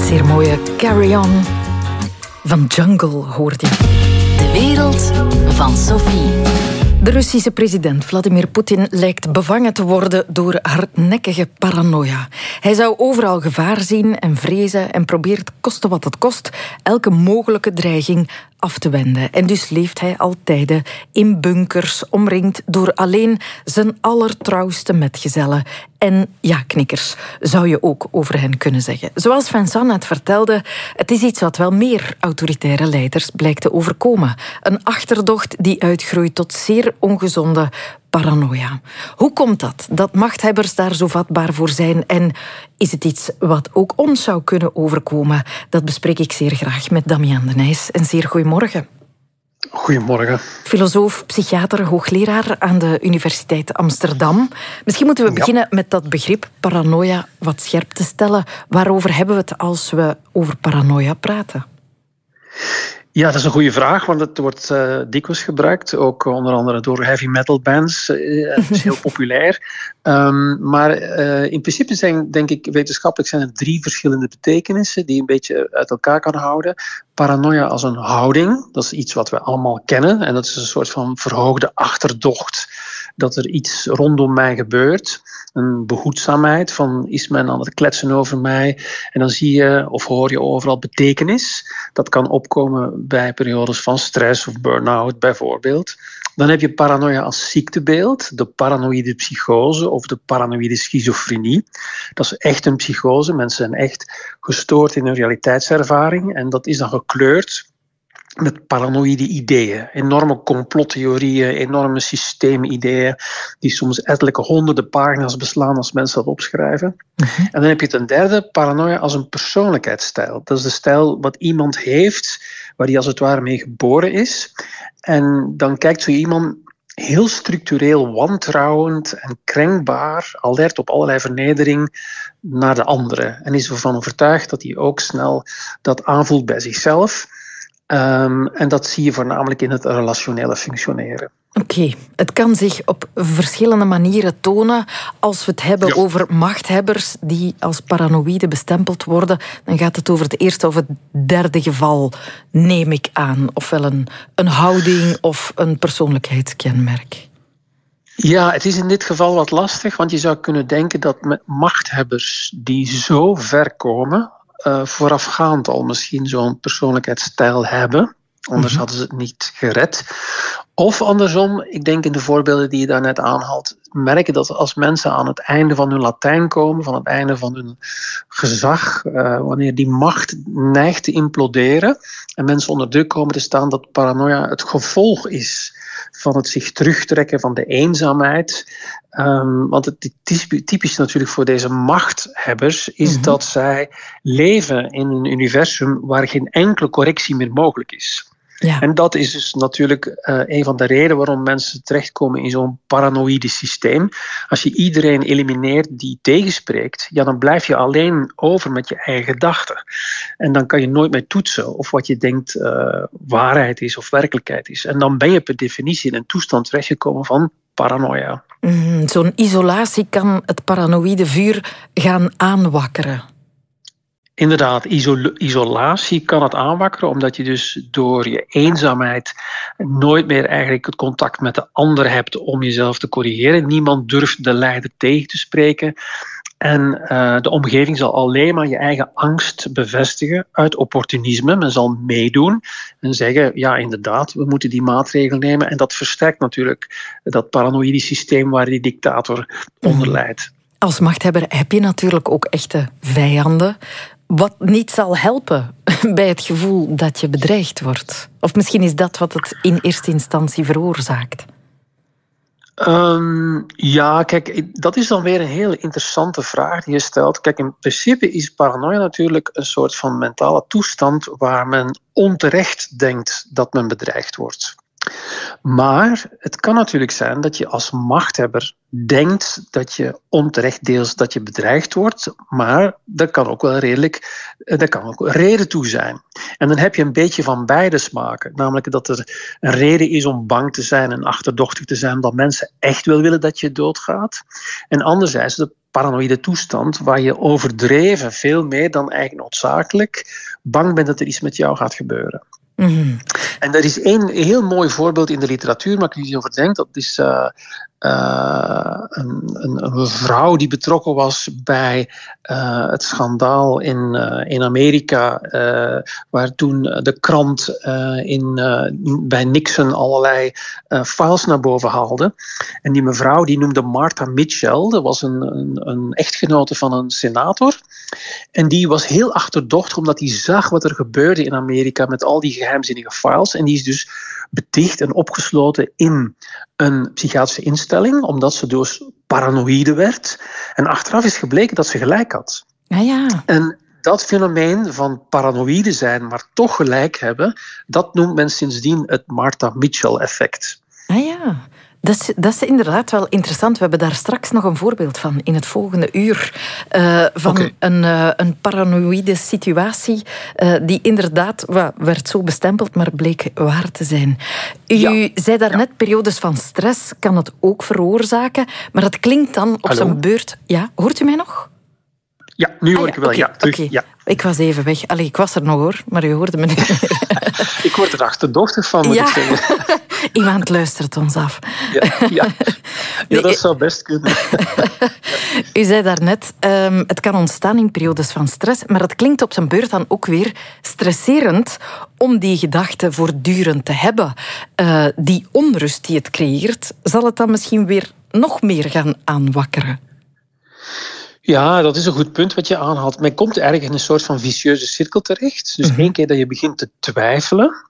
Zeer mooie Carry On van Jungle hoorde je. De wereld van Sophie. De Russische president Vladimir Poetin lijkt bevangen te worden door hardnekkige paranoia. Hij zou overal gevaar zien en vrezen en probeert, koste wat het kost, elke mogelijke dreiging af te wenden. En dus leeft hij al tijden in bunkers, omringd door alleen zijn allertrouwste metgezellen. En ja, knikkers, zou je ook over hen kunnen zeggen. Zoals Vincent net vertelde, het is iets wat wel meer autoritaire leiders blijkt te overkomen. Een achterdocht die uitgroeit tot zeer ongezonde paranoia. Hoe komt dat machthebbers daar zo vatbaar voor zijn? En is het iets wat ook ons zou kunnen overkomen? Dat bespreek ik zeer graag met Damian de Nijs. En zeer goedemorgen. Goedemorgen. Filosoof, psychiater, hoogleraar aan de Universiteit Amsterdam. Misschien moeten we beginnen met dat begrip paranoia wat scherp te stellen. Waarover hebben we het als we over paranoia praten? Ja, dat is een goede vraag, want het wordt dikwijls gebruikt. Ook onder andere door heavy metal bands. Het is heel populair. Maar in principe denk ik, wetenschappelijk zijn er 3 verschillende betekenissen die een beetje uit elkaar kan houden. Paranoia als een houding, dat is iets wat we allemaal kennen. En dat is een soort van verhoogde achterdocht dat er iets rondom mij gebeurt. Een behoedzaamheid van, is men aan het kletsen over mij? En dan zie je of hoor je overal betekenis. Dat kan opkomen bij periodes van stress of burn-out bijvoorbeeld. Dan heb je paranoia als ziektebeeld, de paranoïde psychose of de paranoïde schizofrenie. Dat is echt een psychose. Mensen zijn echt gestoord in hun realiteitservaring. En dat is dan gekleurd met paranoïde ideeën, enorme complottheorieën, enorme systeemideeën die soms ettelijke honderden pagina's beslaan als mensen dat opschrijven. En dan heb je ten derde paranoia als een persoonlijkheidsstijl. Dat is de stijl wat iemand heeft, waar hij als het ware mee geboren is. En dan kijkt zo iemand heel structureel wantrouwend en krenkbaar, alert op allerlei vernedering naar de anderen. En is ervan overtuigd dat hij ook snel dat aanvoelt bij zichzelf. En dat zie je voornamelijk in het relationele functioneren. Oké, het kan zich op verschillende manieren tonen. Als we het hebben over machthebbers die als paranoïde bestempeld worden, dan gaat het over het eerste of het derde geval, neem ik aan. Ofwel een houding of een persoonlijkheidskenmerk. Ja, het is in dit geval wat lastig, want je zou kunnen denken dat met machthebbers die zo ver komen, voorafgaand al misschien zo'n persoonlijkheidsstijl hebben. Anders hadden ze het niet gered. Of andersom, ik denk in de voorbeelden die je daarnet aanhaalt, merken dat als mensen aan het einde van hun Latijn komen, van het einde van hun gezag, wanneer die macht neigt te imploderen en mensen onder druk komen te staan, dat paranoia het gevolg is van het zich terugtrekken, van de eenzaamheid. Want het typisch natuurlijk voor deze machthebbers is dat zij leven in een universum waar geen enkele correctie meer mogelijk is. Ja. En dat is dus natuurlijk een van de redenen waarom mensen terechtkomen in zo'n paranoïde systeem. Als je iedereen elimineert die tegenspreekt, ja, dan blijf je alleen over met je eigen gedachten. En dan kan je nooit meer toetsen of wat je denkt waarheid is of werkelijkheid is. En dan ben je per definitie in een toestand terechtgekomen van paranoia. Zo'n isolatie kan het paranoïde vuur gaan aanwakkeren. Inderdaad, isolatie kan het aanwakkeren, omdat je dus door je eenzaamheid nooit meer eigenlijk het contact met de ander hebt om jezelf te corrigeren. Niemand durft de leider tegen te spreken. En de omgeving zal alleen maar je eigen angst bevestigen uit opportunisme. Men zal meedoen en zeggen, ja inderdaad, we moeten die maatregel nemen. En dat versterkt natuurlijk dat paranoïde systeem waar die dictator onder lijdt. Als machthebber heb je natuurlijk ook echte vijanden. Wat niet zal helpen bij het gevoel dat je bedreigd wordt. Of misschien is dat wat het in eerste instantie veroorzaakt. Ja, kijk, dat is dan weer een hele interessante vraag die je stelt. Kijk, in principe is paranoia natuurlijk een soort van mentale toestand waar men onterecht denkt dat men bedreigd wordt. Maar het kan natuurlijk zijn dat je als machthebber denkt dat je onterecht deels dat je bedreigd wordt, maar dat kan ook wel daar kan ook een reden toe zijn. En dan heb je een beetje van beide smaken. Namelijk dat er een reden is om bang te zijn en achterdochtig te zijn, dat mensen echt wel willen dat je doodgaat. En anderzijds, de paranoïde toestand waar je overdreven, veel meer dan eigenlijk noodzakelijk, bang bent dat er iets met jou gaat gebeuren. Mhm. En er is één heel mooi voorbeeld in de literatuur, maar ik er niet over denk. Dat is een vrouw die betrokken was bij het schandaal in Amerika, waar toen de krant bij Nixon allerlei files naar boven haalde. En die mevrouw die noemde Martha Mitchell, dat was een echtgenote van een senator. En die was heel achterdochtig omdat hij zag wat er gebeurde in Amerika met al die geheimzinnige files. En die is dus beticht en opgesloten in een psychiatrische instelling, omdat ze dus paranoïde werd. En achteraf is gebleken dat ze gelijk had. Ja. En dat fenomeen van paranoïde zijn, maar toch gelijk hebben, dat noemt men sindsdien het Martha Mitchell-effect. Ja. Dat is inderdaad wel interessant. We hebben daar straks nog een voorbeeld van in het volgende uur. Van een paranoïde situatie die inderdaad werd zo bestempeld, maar bleek waar te zijn. U zei daarnet, periodes van stress kan het ook veroorzaken, maar dat klinkt dan op zijn beurt... Ja, hoort u mij nog? Ja, nu hoor ik wel. Ja, terug. Okay. Ja. Ik was even weg. Allee, ik was er nog hoor, maar u hoorde me niet meer. Ik word er achterdochtig van, moet ik zeggen. Iemand luistert ons af. Ja, dat zou best kunnen. U zei daarnet, het kan ontstaan in periodes van stress, maar het klinkt op zijn beurt dan ook weer stresserend om die gedachten voortdurend te hebben. Die onrust die het creëert, zal het dan misschien weer nog meer gaan aanwakkeren? Ja, dat is een goed punt wat je aanhaalt. Men komt eigenlijk in een soort van vicieuze cirkel terecht. Dus één keer dat je begint te twijfelen.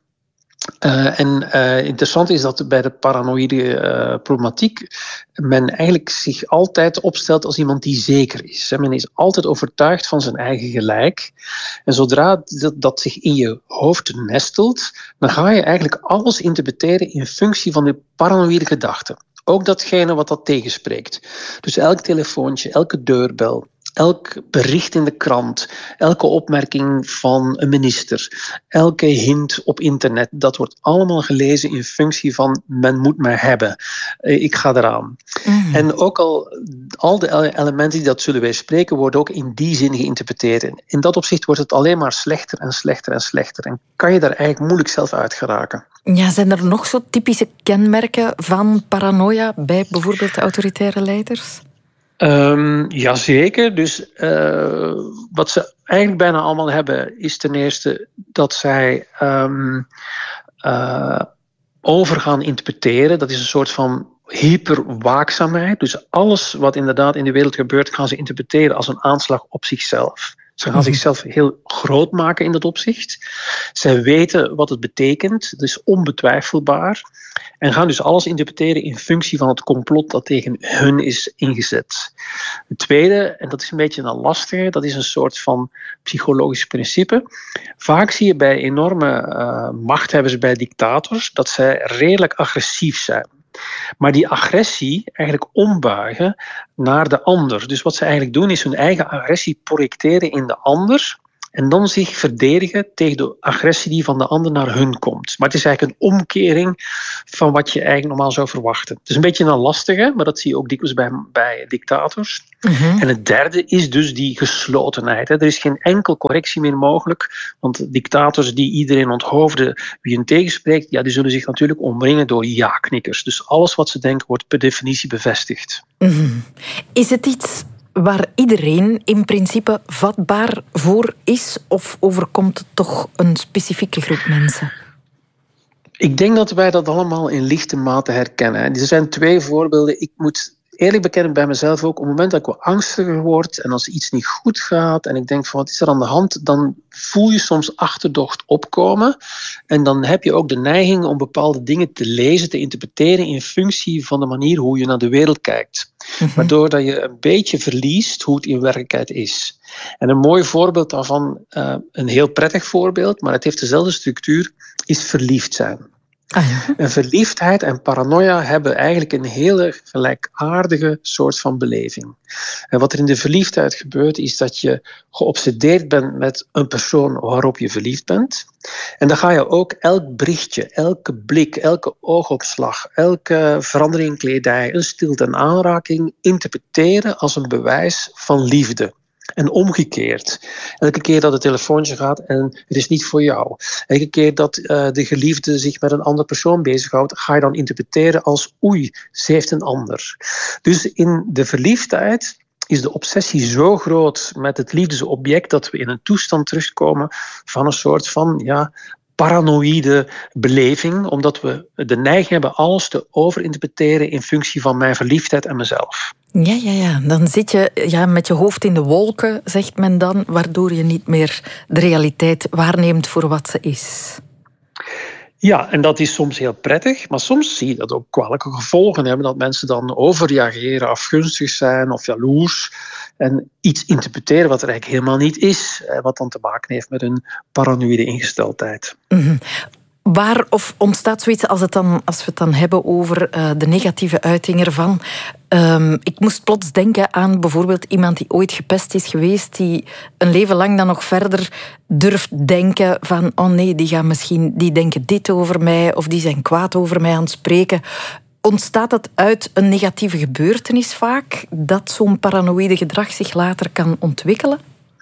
Interessant is dat bij de paranoïde problematiek men eigenlijk zich altijd opstelt als iemand die zeker is. Men is altijd overtuigd van zijn eigen gelijk. En zodra dat zich in je hoofd nestelt, dan ga je eigenlijk alles interpreteren in functie van de paranoïde gedachten. Ook datgene wat dat tegenspreekt. Dus elk telefoontje, elke deurbel, elk bericht in de krant, elke opmerking van een minister, elke hint op internet, dat wordt allemaal gelezen in functie van men moet mij hebben. Ik ga eraan. En ook al de elementen die dat zullen weerspreken, worden ook in die zin geïnterpreteerd. In dat opzicht wordt het alleen maar slechter en slechter en slechter. En kan je daar eigenlijk moeilijk zelf uit geraken. Ja, zijn er nog zo typische kenmerken van paranoia bij bijvoorbeeld de autoritaire leiders? Jazeker. Dus wat ze eigenlijk bijna allemaal hebben, is ten eerste dat zij over gaan interpreteren. Dat is een soort van hyperwaakzaamheid. Dus alles wat inderdaad in de wereld gebeurt, gaan ze interpreteren als een aanslag op zichzelf. Ze gaan zichzelf heel groot maken in dat opzicht. Zij weten wat het betekent. Het is onbetwijfelbaar. En gaan dus alles interpreteren in functie van het complot dat tegen hun is ingezet. Het tweede, en dat is een beetje een lastige, dat is een soort van psychologisch principe. Vaak zie je bij enorme machthebbers, bij dictators, dat zij redelijk agressief zijn. Maar die agressie eigenlijk ombuigen naar de ander. Dus wat ze eigenlijk doen is hun eigen agressie projecteren in de ander en dan zich verdedigen tegen de agressie die van de ander naar hun komt. Maar het is eigenlijk een omkering van wat je eigenlijk normaal zou verwachten. Het is een beetje een lastige, maar dat zie je ook dikwijls bij dictators. En het derde is dus die geslotenheid. Er is geen enkel correctie meer mogelijk, want dictators die iedereen onthoofden wie hun tegenspreekt, die zullen zich natuurlijk omringen door ja-knikkers. Dus alles wat ze denken wordt per definitie bevestigd. Is het iets waar iedereen in principe vatbaar voor is, of overkomt het toch een specifieke groep mensen? Ik denk dat wij dat allemaal in lichte mate herkennen. Er zijn 2 voorbeelden. Ik moet eerlijk bekennen bij mezelf ook, op het moment dat ik wat angstiger word en als iets niet goed gaat en ik denk van wat is er aan de hand, dan voel je soms achterdocht opkomen en dan heb je ook de neiging om bepaalde dingen te lezen, te interpreteren in functie van de manier hoe je naar de wereld kijkt. Waardoor dat je een beetje verliest hoe het in werkelijkheid is. En een mooi voorbeeld daarvan, een heel prettig voorbeeld, maar het heeft dezelfde structuur, is verliefd zijn. En verliefdheid en paranoia hebben eigenlijk een hele gelijkaardige soort van beleving. En wat er in de verliefdheid gebeurt, is dat je geobsedeerd bent met een persoon waarop je verliefd bent. En dan ga je ook elk berichtje, elke blik, elke oogopslag, elke verandering in kledij, een stilte en aanraking interpreteren als een bewijs van liefde. En omgekeerd. Elke keer dat het telefoontje gaat en het is niet voor jou. Elke keer dat de geliefde zich met een andere persoon bezighoudt, ga je dan interpreteren als oei, ze heeft een ander. Dus in de verliefdheid is de obsessie zo groot met het liefdesobject dat we in een toestand terugkomen van een soort van paranoïde beleving, omdat we de neiging hebben alles te overinterpreteren in functie van mijn verliefdheid en mezelf. Ja. Dan zit je met je hoofd in de wolken, zegt men dan, waardoor je niet meer de realiteit waarneemt voor wat ze is. Ja, en dat is soms heel prettig, maar soms zie je dat ook kwalijke gevolgen hebben, dat mensen dan overreageren, afgunstig zijn of jaloers en iets interpreteren wat er eigenlijk helemaal niet is, wat dan te maken heeft met een paranoïde ingesteldheid. Mm-hmm. Waar of ontstaat zoiets als we het dan hebben over de negatieve uiting ervan? Ik moest plots denken aan bijvoorbeeld iemand die ooit gepest is geweest, die een leven lang dan nog verder durft denken van oh nee, die denken dit over mij of die zijn kwaad over mij aan het spreken. Ontstaat dat uit een negatieve gebeurtenis vaak, dat zo'n paranoïde gedrag zich later kan ontwikkelen?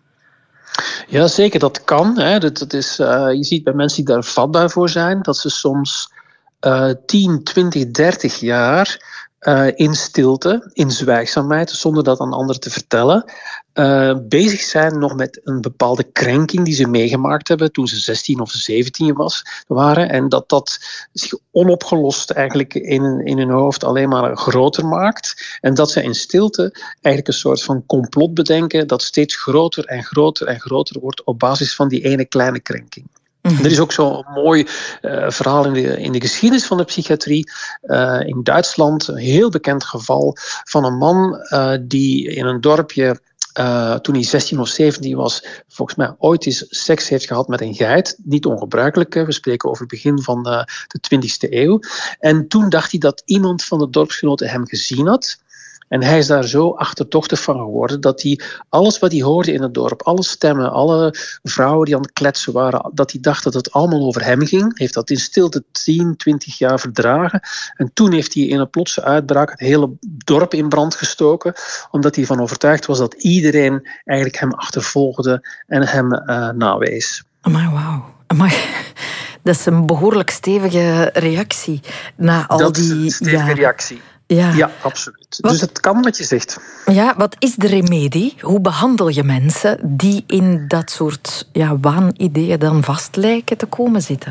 Ja, zeker, dat kan. Hè. Dat is, je ziet bij mensen die daar vatbaar voor zijn, dat ze soms 10, 20, 30 jaar in stilte, in zwijgzaamheid, zonder dat aan anderen te vertellen, bezig zijn nog met een bepaalde krenking die ze meegemaakt hebben toen ze 16 of 17 waren. En dat zich onopgelost eigenlijk in hun hoofd alleen maar groter maakt. En dat ze in stilte eigenlijk een soort van complot bedenken dat steeds groter en groter en groter wordt op basis van die ene kleine krenking. Er is ook zo'n mooi verhaal in de geschiedenis van de psychiatrie. In Duitsland, een heel bekend geval van een man die in een dorpje, toen hij 16 of 17 was, volgens mij ooit eens seks heeft gehad met een geit. Niet ongebruikelijk, we spreken over het begin van de 20e eeuw. En toen dacht hij dat iemand van de dorpsgenoten hem gezien had. En hij is daar zo achterdochtig van geworden dat hij alles wat hij hoorde in het dorp, alle stemmen, alle vrouwen die aan het kletsen waren, dat hij dacht dat het allemaal over hem ging. Heeft dat in stilte 10, 20 jaar verdragen. En toen heeft hij in een plotse uitbraak het hele dorp in brand gestoken, omdat hij van overtuigd was dat iedereen eigenlijk hem achtervolgde en hem nawees. Amai, wauw. Amai. Dat is een behoorlijk stevige reactie na al dat die... Dat is een stevige reactie. Ja, absoluut. Dus het kan wat je zegt. Ja, wat is de remedie? Hoe behandel je mensen die in dat soort waanideeën dan vast lijken te komen zitten?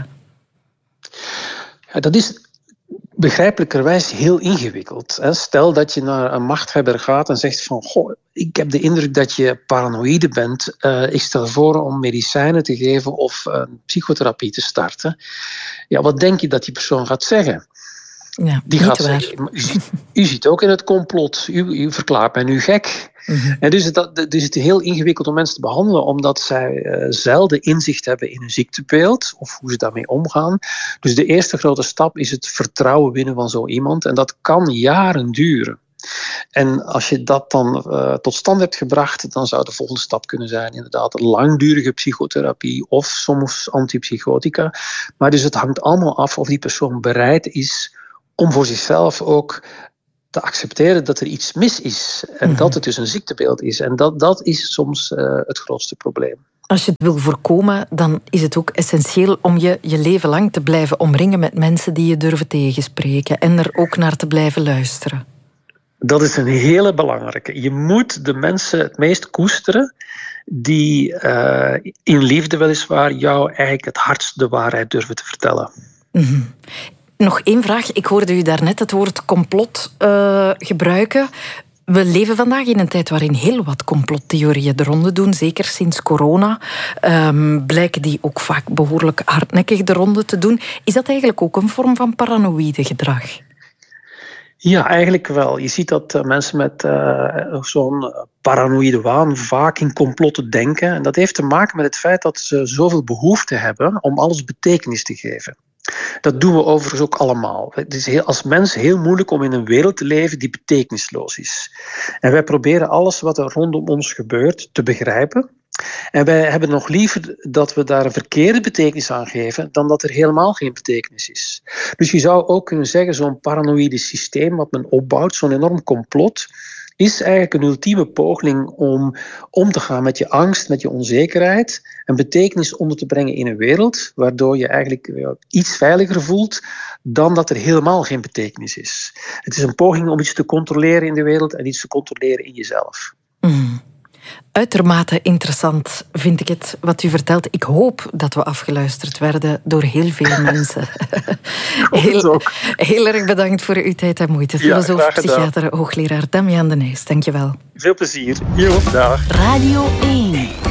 Ja, dat is begrijpelijkerwijs heel ingewikkeld. Stel dat je naar een machthebber gaat en zegt van goh, ik heb de indruk dat je paranoïde bent. Ik stel voor om medicijnen te geven of psychotherapie te starten. Ja, wat denk je dat die persoon gaat zeggen? Ja, die gaat zeggen, u zit ook in het complot, u verklaart mij nu gek. Mm-hmm. En dus het is heel ingewikkeld om mensen te behandelen, omdat zij zelden inzicht hebben in hun ziektebeeld of hoe ze daarmee omgaan. Dus de eerste grote stap is het vertrouwen winnen van zo iemand en dat kan jaren duren. En als je dat dan tot stand hebt gebracht, dan zou de volgende stap kunnen zijn inderdaad langdurige psychotherapie of soms antipsychotica. Maar dus het hangt allemaal af of die persoon bereid is om voor zichzelf ook te accepteren dat er iets mis is. En dat het dus een ziektebeeld is. En dat is soms het grootste probleem. Als je het wil voorkomen, dan is het ook essentieel om je leven lang te blijven omringen met mensen die je durven tegenspreken. En er ook naar te blijven luisteren. Dat is een hele belangrijke. Je moet de mensen het meest koesteren die in liefde weliswaar jou eigenlijk het hardst de waarheid durven te vertellen. Mm-hmm. Nog één vraag. Ik hoorde u daarnet het woord complot gebruiken. We leven vandaag in een tijd waarin heel wat complottheorieën de ronde doen. Zeker sinds corona blijken die ook vaak behoorlijk hardnekkig de ronde te doen. Is dat eigenlijk ook een vorm van paranoïde gedrag? Ja, eigenlijk wel. Je ziet dat mensen met zo'n paranoïde waan vaak in complotten denken. En dat heeft te maken met het feit dat ze zoveel behoefte hebben om alles betekenis te geven. Dat doen we overigens ook allemaal. Het is als mens heel moeilijk om in een wereld te leven die betekenisloos is. En wij proberen alles wat er rondom ons gebeurt te begrijpen. En wij hebben nog liever dat we daar een verkeerde betekenis aan geven dan dat er helemaal geen betekenis is. Dus je zou ook kunnen zeggen, zo'n paranoïde systeem wat men opbouwt, zo'n enorm complot, is eigenlijk een ultieme poging om te gaan met je angst, met je onzekerheid, een betekenis onder te brengen in een wereld, waardoor je eigenlijk iets veiliger voelt dan dat er helemaal geen betekenis is. Het is een poging om iets te controleren in de wereld en iets te controleren in jezelf. Uitermate interessant vind ik het wat u vertelt. Ik hoop dat we afgeluisterd werden door heel veel mensen. Heel erg bedankt voor uw tijd en moeite. Filosoof, psychiater, hoogleraar Damiaan de Nijs. Dank je wel. Veel plezier. Dag. Radio 1.